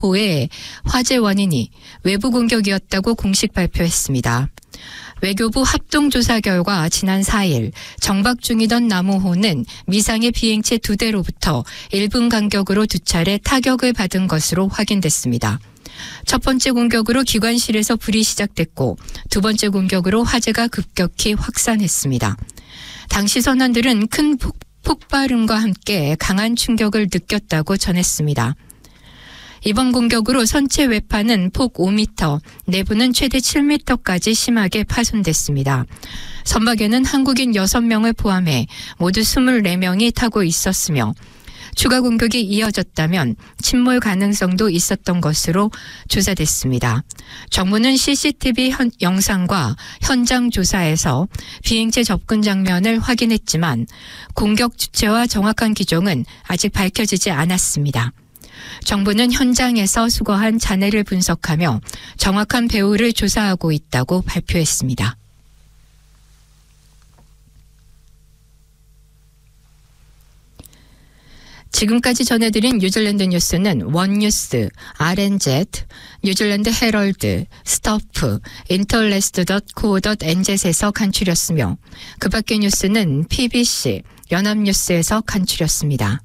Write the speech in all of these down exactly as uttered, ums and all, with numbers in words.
호의 화재 원인이 외부 공격이었다고 공식 발표했습니다. 외교부 합동조사 결과 지난 사 일 정박 중이던 남오호는 미상의 비행체 두 대로부터 일 분 간격으로 두 차례 타격을 받은 것으로 확인됐습니다. 첫 번째 공격으로 기관실에서 불이 시작됐고 두 번째 공격으로 화재가 급격히 확산했습니다. 당시 선원들은 큰 폭, 폭발음과 함께 강한 충격을 느꼈다고 전했습니다. 이번 공격으로 선체 외판은 폭 오 미터, 내부는 최대 칠 미터까지 심하게 파손됐습니다. 선박에는 한국인 여섯 명을 포함해 모두 이십사 명이 타고 있었으며 추가 공격이 이어졌다면 침몰 가능성도 있었던 것으로 조사됐습니다. 정부는 씨씨티비 현, 영상과 현장 조사에서 비행체 접근 장면을 확인했지만 공격 주체와 정확한 기종은 아직 밝혀지지 않았습니다. 정부는 현장에서 수거한 잔해를 분석하며 정확한 배후를 조사하고 있다고 발표했습니다. 지금까지 전해드린 뉴질랜드 뉴스는 원뉴스, 알엔젯, 뉴질랜드 헤럴드, 스토프, 인터레스트 닷 co 닷 엔젯에서 간추렸으며 그 밖의 뉴스는 피비씨, 연합뉴스에서 간추렸습니다.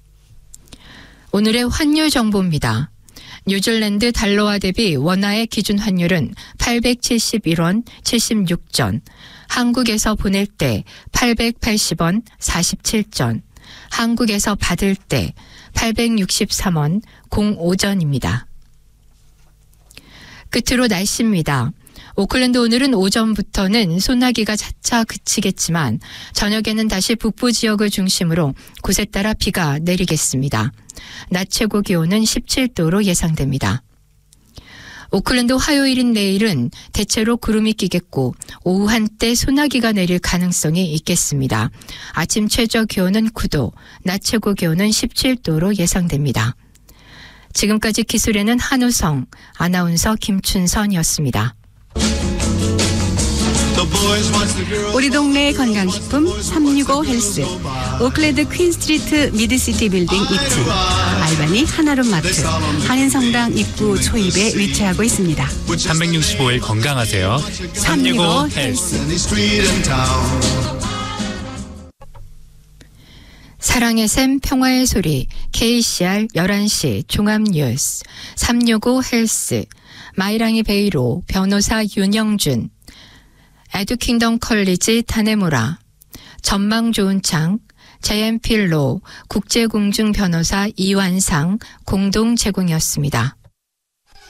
오늘의 환율 정보입니다. 뉴질랜드 달러화 대비 원화의 기준 환율은 팔백칠십일 원 칠십육 전, 한국에서 보낼 때 팔백팔십 원 사십칠 전, 한국에서 받을 때 팔백육십삼 원 공오 전입니다. 끝으로 날씨입니다. 오클랜드 오늘은 오전부터는 소나기가 차차 그치겠지만 저녁에는 다시 북부 지역을 중심으로 곳에 따라 비가 내리겠습니다. 낮 최고 기온은 십칠 도로 예상됩니다. 오클랜드 화요일인 내일은 대체로 구름이 끼겠고 오후 한때 소나기가 내릴 가능성이 있겠습니다. 아침 최저 기온은 구 도, 낮 최고 기온은 십칠 도로 예상됩니다. 지금까지 기술에는 한우성, 아나운서 김춘선이었습니다. 우리 동네 건강식품 삼육오 헬스, 오클랜드 퀸스트리트 미드시티 빌딩 이 층, 알바니 하나룸 마트, 한인성당 입구 초입에 위치하고 있습니다. 삼백육십오 일 건강하세요. 삼육오 헬스. 사랑의 샘 평화의 소리 케이씨알 열한 시 종합뉴스 삼육오 헬스 마이랑이 베이로 변호사 윤영준 에듀킹덤 컬리지 타네무라 전망 좋은 창 제엠필로 국제공중 변호사 이완상 공동 제공이었습니다.